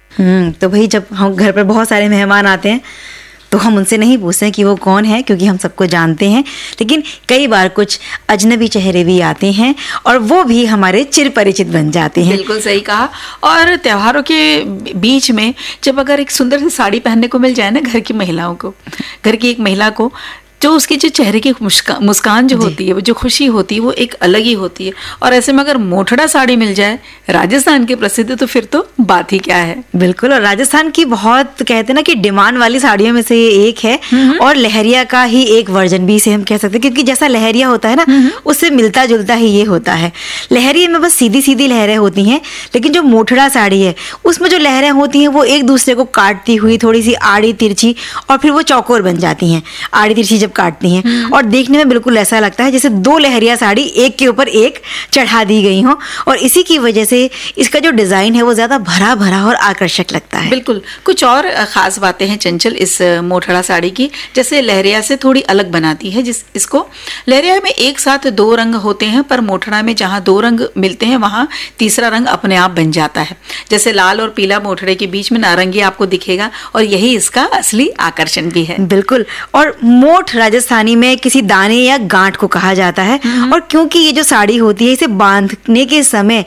तो भाई जब हम घर पर बहुत सारे मेहमान आते हैं तो हम उनसे नहीं पूछते हैं कि वो कौन है, क्योंकि हम सबको जानते हैं। लेकिन कई बार कुछ अजनबी चेहरे भी आते हैं और वो भी हमारे चिर परिचित बन जाते हैं। बिल्कुल सही कहा। और त्योहारों के बीच में जब अगर एक सुंदर सी साड़ी पहनने को मिल जाए ना घर की महिलाओं को, घर की एक महिला को, जो उसकी जो चेहरे की मुस्कान जो होती है, वो जो खुशी होती है, वो एक अलग ही होती है। और ऐसे में अगर मोठड़ा साड़ी मिल जाए राजस्थान की प्रसिद्ध, तो फिर तो बात ही क्या है। बिल्कुल। और राजस्थान की बहुत कहते हैं ना कि डिमांड वाली साड़ियों में से ये एक है, और लहरिया का ही एक वर्जन भी इसे हम कह सकते हैं, क्योंकि जैसा लहरिया होता है ना उससे मिलता जुलता ही ये होता है। लहरिया में बस सीधी सीधी लहरें होती हैं, लेकिन जो मोठड़ा साड़ी है उसमें जो लहरें होती हैं वो एक दूसरे को काटती हुई थोड़ी सी आड़ी तिरछी, और फिर वो चौकोर बन जाती हैं आड़ी तिरछी जब काटती हैं, और देखने में बिल्कुल ऐसा लगता है जैसे दो लहरिया साड़ी एक के ऊपर एक चढ़ा दी गई हो। और इसी की वजह से इसका जो डिजाइन है वो ज्यादा भरा भरा और आकर्षक लगता है। बिल्कुल। कुछ और खास बातें हैं चंचल इस मोठड़ा साड़ी की, जैसे लहरिया से थोड़ी अलग बनाती है इसको। लहरिया में एक साथ दो रंग होते हैं, पर मोठड़ा में जहाँ दो रंग मिलते हैं वहां तीसरा रंग अपने आप बन जाता है। जैसे लाल और पीला मोठड़े के बीच में नारंगी आपको दिखेगा, और यही इसका असली आकर्षण भी है। बिल्कुल। और मोठ राजस्थानी में किसी दाने या गांठ को कहा जाता है, और क्योंकि ये जो साड़ी होती है इसे बांधने के समय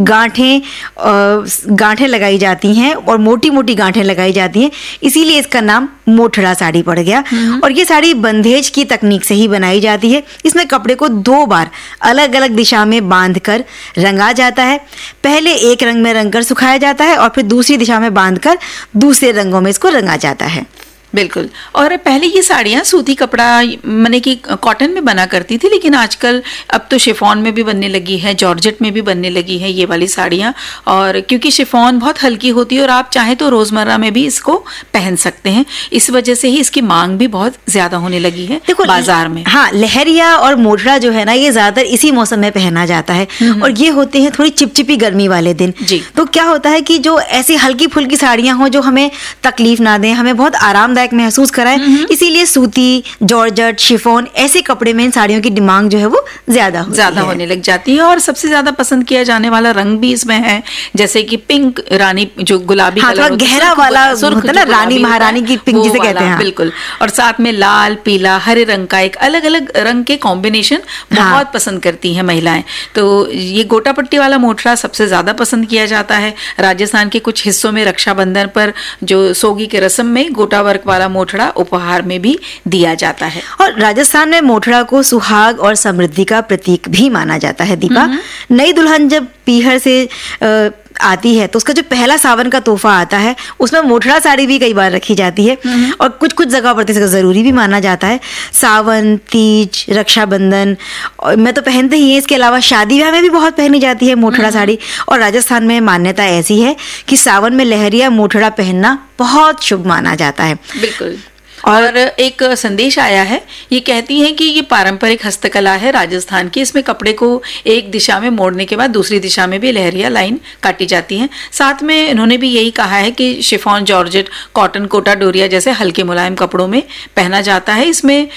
गांठें लगाई जाती हैं और मोटी मोटी गांठें लगाई जाती हैं, इसीलिए इसका नाम मोठड़ा साड़ी पड़ गया। और ये साड़ी बंधेज की तकनीक से ही बनाई जाती है। इसमें कपड़े को 2 बार अलग अलग दिशा में बांधकर रंगा जाता है। पहले एक रंग में रंगकर सुखाया जाता है और फिर दूसरी दिशा में बांधकर दूसरे रंगों में इसको रंगा जाता है। बिल्कुल। और पहले ये साड़ियाँ सूती कपड़ा माने कि कॉटन में बना करती थी, लेकिन आजकल अब तो शिफॉन में भी बनने लगी है, जॉर्जेट में भी बनने लगी है ये वाली साड़ियाँ। और क्योंकि शिफॉन बहुत हल्की होती है और आप चाहे तो रोजमर्रा में भी इसको पहन सकते हैं, इस वजह से ही इसकी मांग भी बहुत ज्यादा होने लगी है देखो बाजार में। हाँ, लहरिया और मोठड़ा जो है ना ये ज्यादातर इसी मौसम में पहना जाता है, और ये होते हैं थोड़ी चिपचिपी गर्मी वाले दिन जी। तो क्या होता है कि जो ऐसी हल्की फुल्की साड़ियाँ हो जो हमें तकलीफ ना दें, हमें बहुत आरामदायक महसूस कराए, इसीलिए सूती, जॉर्जेट, शिफॉन ऐसे कपड़े में इन साड़ियों की डिमांड जो है वो ज्यादा होने लग जाती है। और सबसे ज्यादा पसंद किया जाने वाला रंग भी इसमें है, जैसे कि पिंक रानी, जो गुलाबी कलर गहरा वाला होता है ना, रानी महारानी की पिंक जिसे कहते हैं। बिल्कुल। और साथ में लाल, पीला, हरे रंग का एक अलग अलग रंग के कॉम्बिनेशन बहुत पसंद करती हैं महिलाएं। तो ये गोटा पट्टी वाला मोठड़ा सबसे ज्यादा पसंद किया जाता है। राजस्थान के कुछ हिस्सों में रक्षाबंधन पर जो सोगी के रस्म में गोटा वर्क वाला मोठड़ा उपहार में भी दिया जाता है। और राजस्थान में मोठड़ा को सुहाग और समृद्धि का प्रतीक भी माना जाता है। दीपा, नई दुल्हन जब पीहर से आती है तो उसका जो पहला सावन का तोहफा आता है उसमें मोठड़ा साड़ी भी कई बार रखी जाती है, और कुछ कुछ जगह पर इसका जरूरी भी माना जाता है। सावन, तीज, रक्षाबंधन में तो पहनते ही है, इसके अलावा शादी ब्याह में भी बहुत पहनी जाती है मोठड़ा साड़ी। और राजस्थान में मान्यता ऐसी है कि सावन में लहरिया मोठड़ा पहनना बहुत शुभ माना जाता है। बिल्कुल। और एक संदेश आया है, ये कहती हैं कि ये पारंपरिक हस्तकला है राजस्थान की। इसमें कपड़े को एक दिशा में मोड़ने के बाद दूसरी दिशा में भी लहरिया लाइन काटी जाती है। साथ में इन्होंने भी यही कहा है कि chiffon, georgette, cotton, Kota Doria जैसे हल्के मुलायम कपड़ों में पहना जाता है। इसमें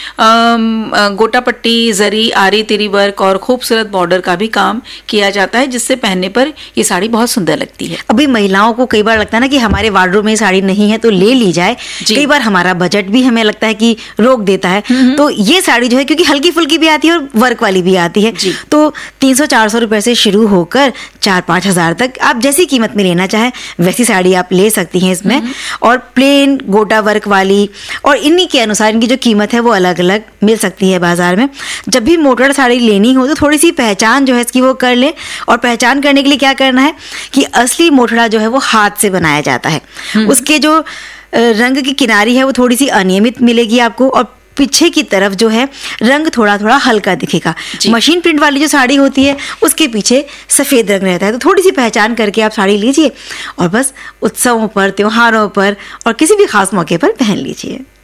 गोटा पट्टी, जरी, आरी तिरी वर्क और खूबसूरत बॉर्डर का भी काम किया जाता है, जिससे पहनने पर ये साड़ी बहुत सुंदर लगती है। अभी महिलाओं को कई बार लगता है ना कि हमारे वार्डरोब में साड़ी नहीं है तो ले ली जाए, कई बार हमारा बजट हमें लगता है कि रोक देता है। तो ये साड़ी जो है क्योंकि हल्की फुल्की भी आती है और वर्क वाली भी आती है, तो 300-400 रुपए से शुरू होकर 4-5 हजार तक आप जैसी कीमत में लेना चाहे वैसी साड़ी आप ले सकती हैं इसमें। और प्लेन, गोटा वर्क वाली, और इन्हीं के अनुसार इनकी जो कीमत है वो अलग अलग मिल सकती है बाजार में। जब भी मोठड़ा साड़ी लेनी हो तो थोड़ी सी पहचान जो है इसकी वो कर ले। और पहचान करने के लिए क्या करना है कि असली मोठड़ा जो है वो हाथ से बनाया जाता है। उसके जो रंग की किनारी है वो थोड़ी सी अनियमित मिलेगी आपको, और पीछे की तरफ जो है रंग थोड़ा थोड़ा हल्का दिखेगा। मशीन प्रिंट वाली जो साड़ी होती है उसके पीछे सफेद रंग रहता है। तो थोड़ी सी पहचान करके आप साड़ी लीजिए और बस उत्सवों पर, त्योहारों पर और किसी भी खास मौके पर पहन लीजिए।